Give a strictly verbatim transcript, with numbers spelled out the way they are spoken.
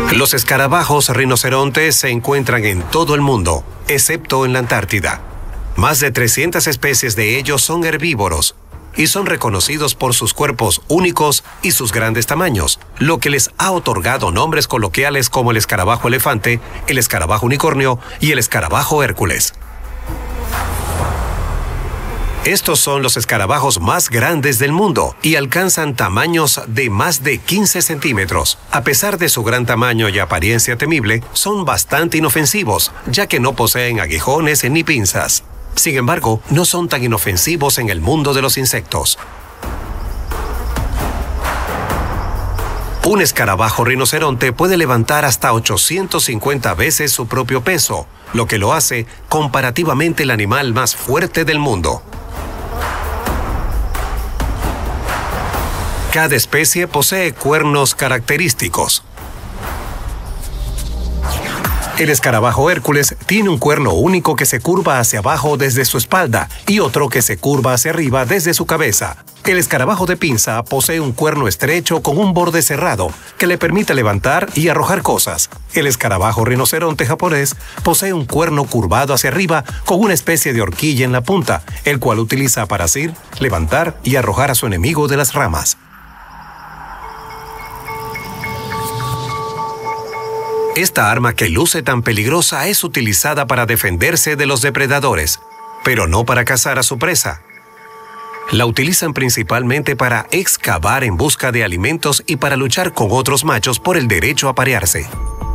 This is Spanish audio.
Los escarabajos rinocerontes se encuentran en todo el mundo, excepto en la Antártida. Más de trescientas especies de ellos son herbívoros y son reconocidos por sus cuerpos únicos y sus grandes tamaños, lo que les ha otorgado nombres coloquiales como el escarabajo elefante, el escarabajo unicornio y el escarabajo Hércules. Estos son los escarabajos más grandes del mundo y alcanzan tamaños de más de quince centímetros. A pesar de su gran tamaño y apariencia temible, son bastante inofensivos, ya que no poseen aguijones ni pinzas. Sin embargo, no son tan inofensivos en el mundo de los insectos. Un escarabajo rinoceronte puede levantar hasta ochocientas cincuenta veces su propio peso, lo que lo hace comparativamente el animal más fuerte del mundo. Cada especie posee cuernos característicos. El escarabajo Hércules tiene un cuerno único que se curva hacia abajo desde su espalda y otro que se curva hacia arriba desde su cabeza. El escarabajo de pinza posee un cuerno estrecho con un borde cerrado que le permite levantar y arrojar cosas. El escarabajo rinoceronte japonés posee un cuerno curvado hacia arriba con una especie de horquilla en la punta, el cual utiliza para asir, levantar y arrojar a su enemigo de las ramas. Esta arma que luce tan peligrosa es utilizada para defenderse de los depredadores, pero no para cazar a su presa. La utilizan principalmente para excavar en busca de alimentos y para luchar con otros machos por el derecho a aparearse.